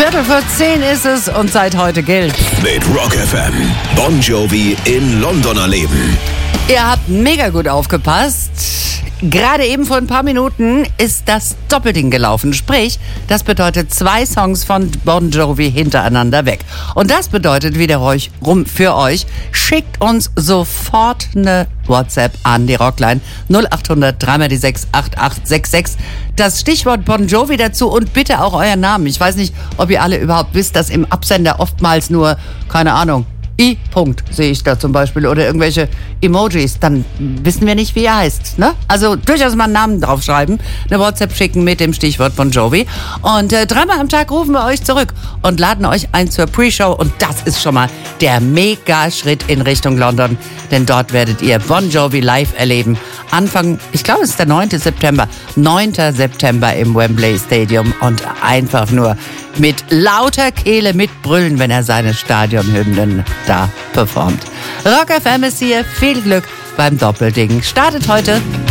9:45 ist es und seit heute gilt: Mit Rock FM. Bon Jovi in London erleben. Ihr habt mega gut aufgepasst. Gerade eben vor ein paar Minuten ist das Doppelding gelaufen. Sprich, das bedeutet 2 Songs von Bon Jovi hintereinander weg. Und das bedeutet wiederum für euch, schickt uns sofort eine WhatsApp an die Rockline 0800 3x6 8866. Das Stichwort Bon Jovi dazu und bitte auch euren Namen. Ich weiß nicht, ob ihr alle überhaupt wisst, dass im Absender oftmals nur, keine Ahnung, I-Punkt sehe ich da zum Beispiel oder irgendwelche Emojis, dann wissen wir nicht, wie er heißt. Ne? Also durchaus mal einen Namen draufschreiben, eine WhatsApp schicken mit dem Stichwort Bon Jovi und 3-mal am Tag rufen wir euch zurück und laden euch ein zur Pre-Show und das ist schon mal der Mega-Schritt in Richtung London, denn dort werdet ihr Bon Jovi live erleben. Anfang, ich glaube es ist der 9. September im Wembley Stadium und einfach nur mit lauter Kehle mitbrüllen, wenn er seine Stadionhymnen da performt. Rock FM ist hier, viel Glück beim Doppelding. Startet heute